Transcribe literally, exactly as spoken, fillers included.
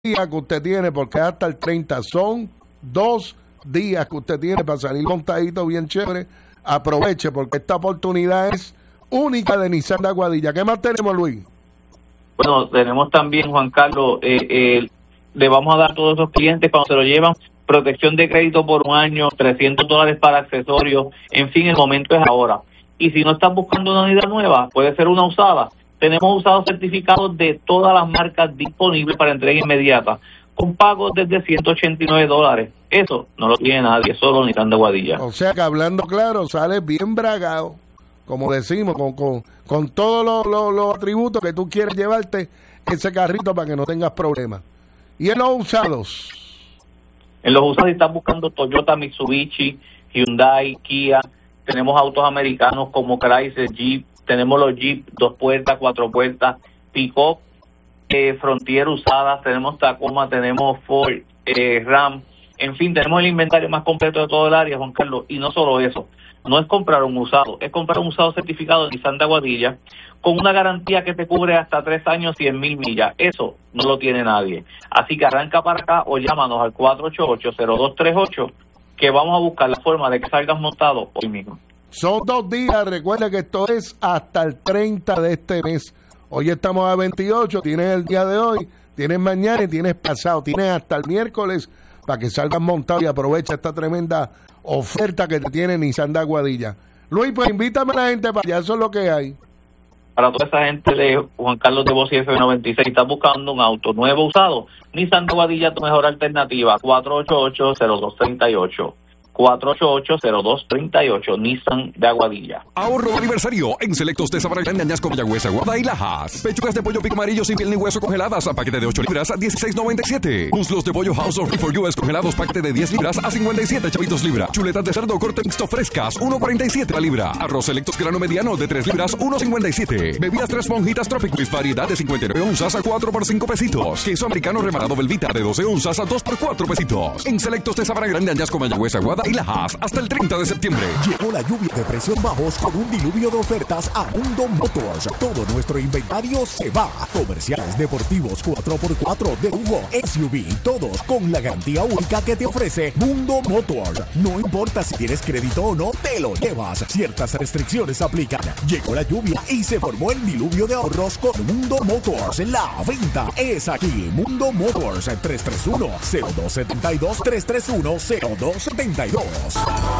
días que usted tiene, porque hasta el treinta, son dos días que usted tiene para salir montadito bien chévere. Aproveche, porque esta oportunidad es única de Nissan de Aguadilla. ¿Qué más tenemos, Luis? Bueno, tenemos también, Juan Carlos, eh, eh, le vamos a dar a todos esos clientes cuando se lo llevan protección de crédito por un año, trescientos dólares para accesorios, en fin, el momento es ahora. Y si no están buscando una unidad nueva, puede ser una usada. Tenemos usados certificados de todas las marcas disponibles para entrega inmediata, con pagos desde ciento ochenta y nueve dólares. Eso no lo tiene nadie, solo Nissan de Aguadilla. O sea que hablando claro, sale bien bragado, como decimos, con, con, con todos los, los, los atributos que tú quieres llevarte ese carrito para que no tengas problemas. ¿Y en los usados? En los usados, si estás buscando Toyota, Mitsubishi, Hyundai, Kia, tenemos autos americanos como Chrysler, Jeep, tenemos los Jeep, dos puertas, cuatro puertas, Pick-up, eh, Frontier usadas, tenemos Tacoma, tenemos Ford, eh, Ram, en fin, tenemos el inventario más completo de todo el área, Juan Carlos, y no solo eso, no es comprar un usado, es comprar un usado certificado de Nissan de Aguadilla con una garantía que te cubre hasta tres años, cien mil millas. Eso no lo tiene nadie. Así que arranca para acá o llámanos al cuatro ocho ocho, cero dos tres ocho, que vamos a buscar la forma de que salgas montado hoy mismo. Son dos días, recuerda que esto es hasta el treinta de este mes. Hoy estamos a veintiocho, tienes el día de hoy, tienes mañana y tienes pasado, tienes hasta el miércoles para que salgas montado y aprovecha esta tremenda oferta que te tiene Nissan de Aguadilla. Luis, pues invítame a la gente para allá, eso es lo que hay. Para toda esa gente de Juan Carlos de Boci F noventa y seis, está buscando un auto nuevo usado, Nissan de Aguadilla, tu mejor alternativa, cuatro ocho ocho, cero dos tres ocho. cuatro ocho ocho, cero dos tres ocho, Nissan de Aguadilla. Ahorro aniversario en selectos de Sabana Grande, Añasco, Mayagüez, Aguada y Lajas. Pechugas de pollo pico amarillo sin piel ni hueso congeladas a paquete de ocho libras a dieciséis noventa y siete. Muslos de pollo House of for U S congelados paquete de diez libras a cincuenta y siete chavitos libra. Chuletas de cerdo corte mixto frescas uno cuarenta y siete la libra. Arroz selectos grano mediano de tres libras uno cincuenta y siete. Bebidas tres monjitas Tropic Twist variedad de cincuenta y nueve onzas a cuatro por cinco pesitos. Queso americano remarado Velvita de doce onzas a dos por cuatro pesitos. En selectos de Sabana Grande, Añasco, Mayagüez, Aguada y Lajas. Hasta el treinta de septiembre. Llegó la lluvia de precios bajos con un diluvio de ofertas a Mundo Motors. Todo nuestro inventario se va. Comerciales deportivos cuatro por cuatro de lujo, S U V, todos con la garantía única que te ofrece Mundo Motors. No importa si tienes crédito o no, te lo llevas. Ciertas restricciones aplican. Llegó la lluvia y se formó el diluvio de ahorros con Mundo Motors. La venta es aquí. Mundo Motors tres tres uno, cero dos siete dos, tres tres uno, cero dos siete dos.